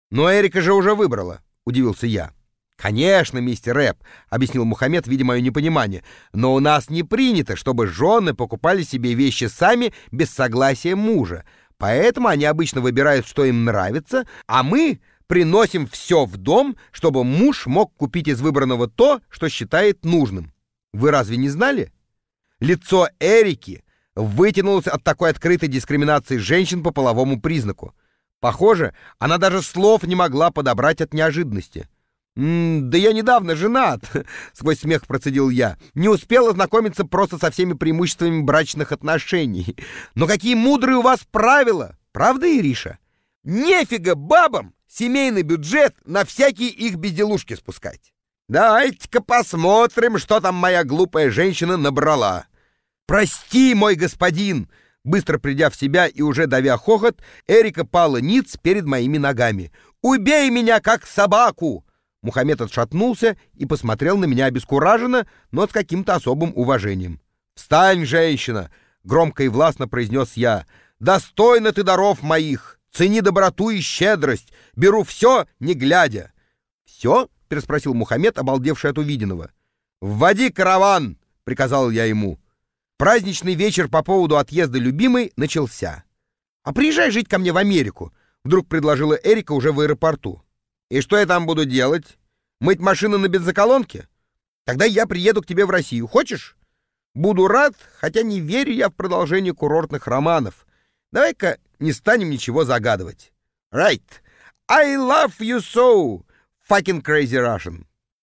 «Но Эрика же уже выбрала», — удивился я. «Конечно, мистер Рэп», — объяснил Мухаммед, видя мое непонимание, «но у нас не принято, чтобы жены покупали себе вещи сами без согласия мужа, поэтому они обычно выбирают, что им нравится, а мы приносим все в дом, чтобы муж мог купить из выбранного то, что считает нужным. Вы разве не знали?» Лицо Эрики вытянулось от такой открытой дискриминации женщин по половому признаку. Похоже, она даже слов не могла подобрать от неожиданности. «Да я недавно женат», — сквозь смех процедил я. «Не успел ознакомиться просто со всеми преимуществами брачных отношений. Но какие мудрые у вас правила, правда, Ириша? Нефига бабам семейный бюджет на всякие их безделушки спускать. Давайте-ка посмотрим, что там моя глупая женщина набрала. Прости, мой господин!» Быстро придя в себя и уже давя хохот, Эрика пала ниц перед моими ногами. «Убей меня, как собаку!» Мухаммед отшатнулся и посмотрел на меня обескураженно, но с каким-то особым уважением. «Встань, женщина!» — громко и властно произнес я. «Достойна ты даров моих! Цени доброту и щедрость! Беру все, не глядя!» «Все?» — переспросил Мухаммед, обалдевший от увиденного. «Вводи караван!» — приказал я ему. Праздничный вечер по поводу отъезда любимой начался. «А приезжай жить ко мне в Америку», — вдруг предложила Эрика уже в аэропорту. «И что я там буду делать? Мыть машину на бензоколонке? Тогда я приеду к тебе в Россию. Хочешь? Буду рад, хотя не верю я в продолжение курортных романов. Давай-ка не станем ничего загадывать. Right. I love you so, fucking crazy Russian».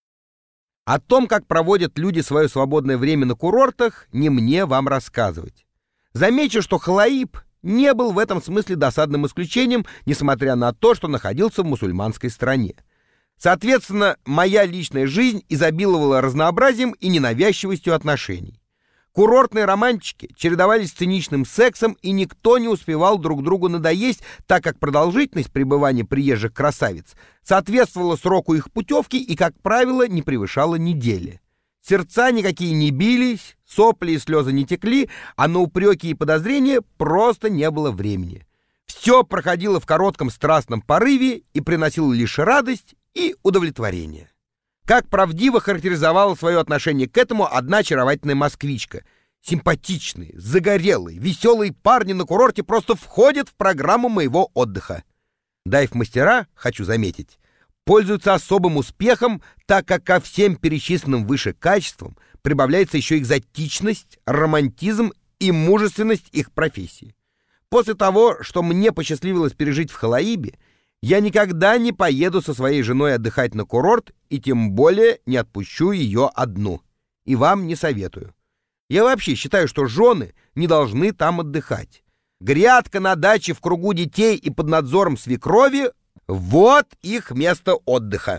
О том, как проводят люди свое свободное время на курортах, не мне вам рассказывать. Замечу, что Халаиб не был в этом смысле досадным исключением, несмотря на то, что находился в мусульманской стране. Соответственно, моя личная жизнь изобиловала разнообразием и ненавязчивостью отношений. Курортные романчики чередовались с циничным сексом, и никто не успевал друг другу надоесть, так как продолжительность пребывания приезжих красавиц соответствовала сроку их путевки и, как правило, не превышала недели. Сердца никакие не бились, сопли и слезы не текли, а на упреки и подозрения просто не было времени. Все проходило в коротком страстном порыве и приносило лишь радость и удовлетворение. Как правдиво характеризовала свое отношение к этому одна очаровательная москвичка. Симпатичные, загорелые, веселые парни на курорте просто входят в программу моего отдыха. Дайв-мастера, хочу заметить, пользуются особым успехом, так как ко всем перечисленным выше качествам прибавляется еще экзотичность, романтизм и мужественность их профессии. После того, что мне посчастливилось пережить в Халаибе, я никогда не поеду со своей женой отдыхать на курорт и тем более не отпущу ее одну. И вам не советую. Я вообще считаю, что жены не должны там отдыхать. Грядка на даче в кругу детей и под надзором свекрови — вот их место отдыха.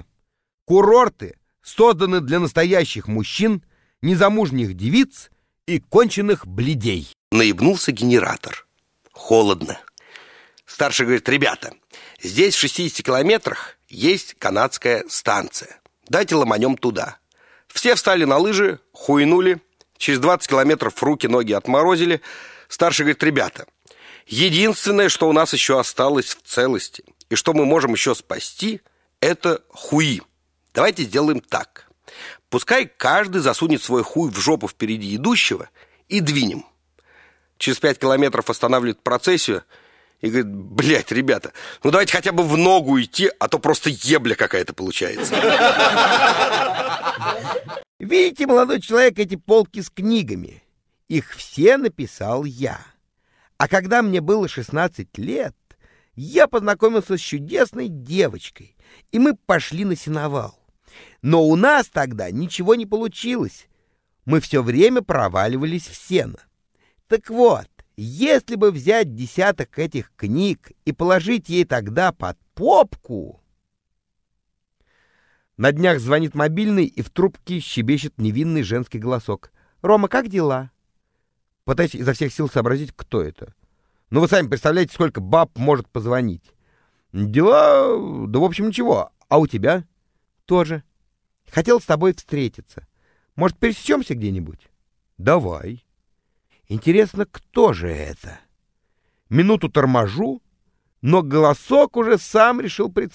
Курорты созданы для настоящих мужчин, незамужних девиц и конченых блядей. Наебнулся генератор. Холодно. Старший говорит: ребята, здесь в 60 километрах есть канадская станция. Дайте ломанем туда. Все встали на лыжи, хуйнули. Через 20 километров руки, ноги отморозили. Старший говорит: ребята, единственное, что у нас еще осталось в целости и что мы можем еще спасти, это хуи. Давайте сделаем так. Пускай каждый засунет свой хуй в жопу впереди идущего и двинем. Через 5 километров останавливает процессию и говорит: блять, ребята, ну давайте хотя бы в ногу идти, а то просто ебля какая-то получается. Видите, молодой человек, эти полки с книгами? Их все написал я. А когда мне было 16 лет, я познакомился с чудесной девочкой, и мы пошли на сеновал. Но у нас тогда ничего не получилось. Мы все время проваливались в сено. Так вот, если бы взять десяток этих книг и положить ей тогда под попку... На днях звонит мобильный, и в трубке щебечет невинный женский голосок. «Рома, как дела?» Пытаюсь изо всех сил сообразить, кто это. Ну, вы сами представляете, сколько баб может позвонить. «Дела... да, в общем, ничего. А у тебя?» «Тоже. Хотел с тобой встретиться. Может, пересечемся где-нибудь?» «Давай». Интересно, кто же это? Минуту торможу, но голосок уже сам решил представить.